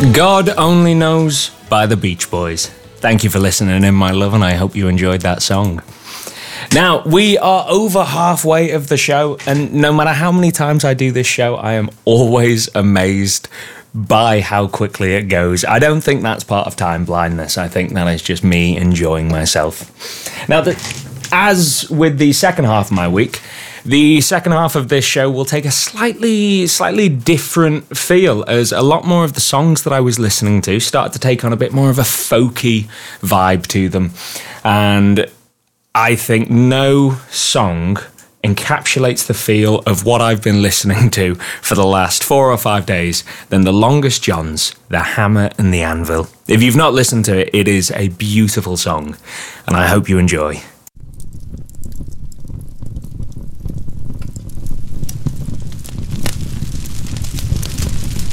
God Only Knows by the Beach Boys. Thank you for listening in, my love, and I hope you enjoyed that song. Now, we are over halfway of the show, and no matter how many times I do this show, I am always amazed by how quickly it goes. I don't think that's part of time blindness. I think that is just me enjoying myself. Now, as with the second half of my week, the second half of this show will take a slightly different feel, as a lot more of the songs that I was listening to started to take on a bit more of a folky vibe to them. And I think no song encapsulates the feel of what I've been listening to for the last 4 or 5 days than The Longest Johns, The Hammer and the Anvil. If you've not listened to it, it is a beautiful song, and I hope you enjoy.